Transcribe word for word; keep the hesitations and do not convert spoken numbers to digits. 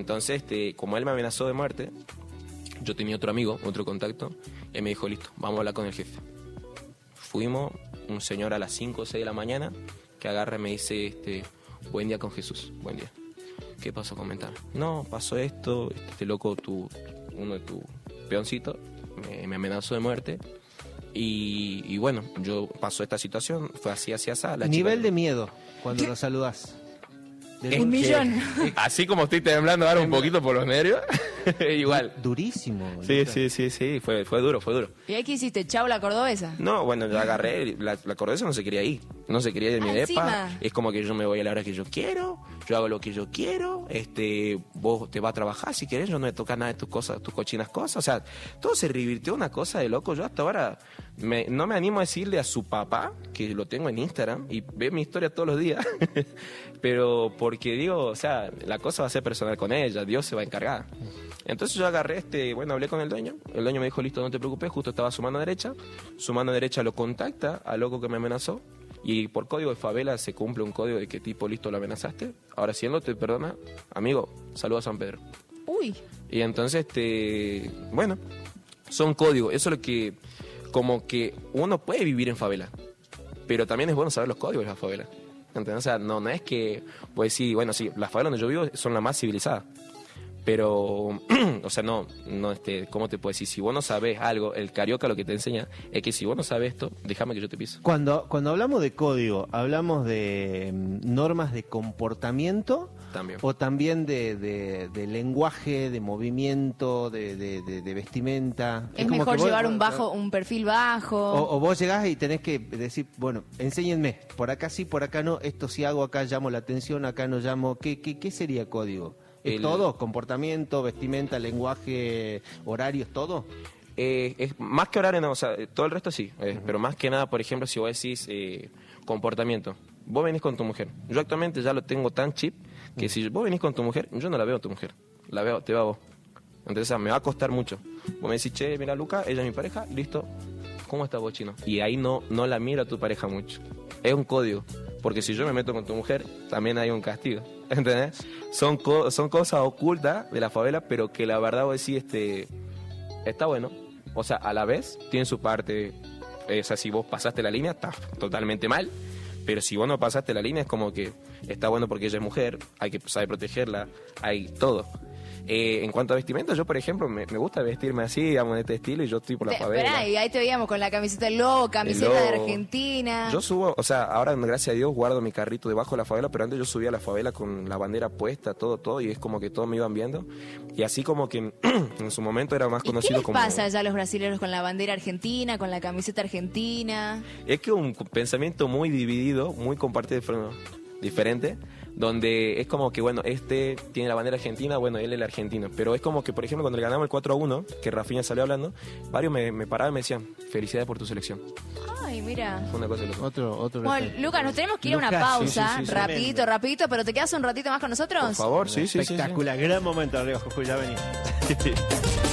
Entonces, este, como él me amenazó de muerte, yo tenía otro amigo, otro contacto, y me dijo, listo, vamos a hablar con el jefe. Fuimos, un señor a las cinco o seis de la mañana, que agarra y me dice, este, buen día con Jesús, buen día. ¿Qué pasó? Comentame. No, pasó esto, este loco, tu, uno de tus peoncitos, me, me amenazó de muerte. Y, y bueno, yo pasó esta situación, fue así, así, así. La Nivel chica, de miedo cuando lo saludás. Es Un que- millón. Así como estoy temblando ahora un poquito por los nervios, igual. Durísimo. Sí, Lucas. sí, sí, sí, fue, fue duro, fue duro. ¿Y ahí qué hiciste? ¿Chau la cordobesa? No, bueno, yo agarré, la, la cordesa no se quería ir, no se quería ir de mi Ah, depa, encima. es como que yo me voy a la hora que yo quiero, yo hago lo que yo quiero, este, vos te vas a trabajar si querés, yo no me toca nada de tus cosas, tus cochinas cosas, o sea, todo se revirtió una cosa de loco, yo hasta ahora me- no me animo a decirle a su papá, que lo tengo en Instagram, y ve mi historia todos los días, pero porque digo, o sea, la cosa va a ser personal con ella, Dios se va a encargar. Entonces yo agarré, este, bueno, hablé con el dueño, el dueño me dijo, listo, no te preocupes, justo estaba su mano derecha, su mano derecha lo contacta al loco que me amenazó, y por código de favela se cumple un código de qué tipo, listo, lo amenazaste, ahora si él no te perdona, amigo, saluda a San Pedro. Uy. Y entonces, este, bueno, son códigos, eso es lo que, como que uno puede vivir en favela, pero también es bueno saber los códigos de la favela. ¿Entendés? O sea, no, no es que, pues sí, bueno, sí, las favelas donde yo vivo son las más civilizadas. Pero, o sea, no, no, este, ¿cómo te puedo decir? Si vos no sabés algo, el carioca lo que te enseña es que si vos no sabes esto, déjame que yo te piso. Cuando, cuando hablamos de código, ¿hablamos de mm, normas de comportamiento? También. ¿O también de, de- de lenguaje, de movimiento, de, de- de- de vestimenta? Es como mejor que vos- llevar un bajo, un perfil bajo. O, o vos llegás y tenés que decir, bueno, enséñenme, por acá sí, por acá no, esto sí hago, acá llamo la atención, acá no llamo. ¿Qué, qué, qué sería código? ¿Es El- todo? ¿Comportamiento, vestimenta, lenguaje, horarios, todo? Eh, es más que horario, no, o sea, todo el resto sí, eh, pero más que nada, por ejemplo, si vos decís eh, comportamiento, vos venís con tu mujer, yo actualmente ya lo tengo tan chip que si vos venís con tu mujer, yo no la veo a tu mujer, la veo, te veo a vos. Entonces, o sea, me va a costar mucho. Vos me decís, che, mira Luca, ella es mi pareja, listo, ¿cómo estás vos, chino? Y ahí no, no la miro a tu pareja mucho. Es un código, porque si yo me meto con tu mujer, también hay un castigo, ¿entendés? Son, co- son cosas ocultas de la favela, pero que la verdad vos decís, este, está bueno. O sea, a la vez tiene su parte, eh, o sea, si vos pasaste la línea, está totalmente mal. Pero si vos no pasaste la línea, es como que está bueno porque ella es mujer, hay que saber protegerla, hay todo. Eh, en cuanto a vestimenta, yo, por ejemplo, me, me gusta vestirme así, digamos, en este estilo, y yo estoy por la Te- favela. Esperá, y ahí te veíamos con la camiseta del Lobo, camiseta El de Lobo. Argentina. Yo subo, o sea, ahora gracias a Dios guardo mi carrito debajo de la favela, pero antes yo subía a la favela con la bandera puesta, todo, todo, y es como que todos me iban viendo. Y así como que en, en su momento era más ¿Y qué conocido les como... pasa ya a los brasileños con la bandera argentina, con la camiseta argentina? Es que un pensamiento muy dividido, muy compartido de forma diferente, donde es como que, bueno, este tiene la bandera argentina, bueno, él es el argentino. Pero es como que, por ejemplo, cuando le ganamos el cuatro a uno, que Rafinha salió hablando, varios me, me paraban y me decían, felicidades por tu selección. Ay, mira. Fue una cosa de loco. Otro, otro. Bueno, Lucas, nos tenemos que ir a una Lucas, pausa, sí, sí, sí, rapidito, tremendo. rapidito, pero ¿te quedas un ratito más con nosotros? Por favor, sí, sí, sí, sí. Espectacular, gran momento, Río Jujuy, ya venimos.